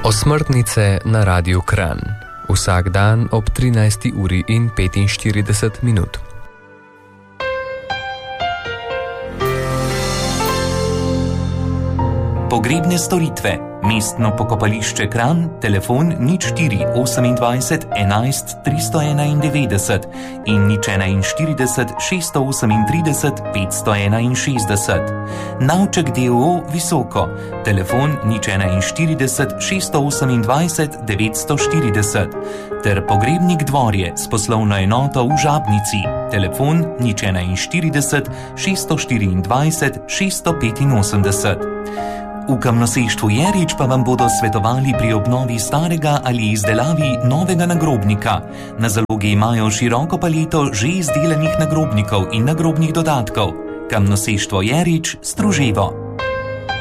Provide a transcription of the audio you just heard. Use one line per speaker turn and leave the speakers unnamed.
Osmrtnice na Radiu Kranj. Vsak dan ob 13:45.
Pogrebne storitve. Mestno pokopališče Kranj, telefon 04 28 11 391 in 041 638 561. Navček d.o.o. Visoko, telefon 041 628 940 ter Pogrebnik Dvorje s poslovno enoto v Žabnici, telefon 041 624 685. V Kamnoseštvu Jerič pa vam bodo svetovali pri obnovi starega ali izdelavi novega nagrobnika. Na zalogi imajo široko paleto že izdelanih nagrobnikov in nagrobnih dodatkov. Kamnoseštvo Jerič, Struževo.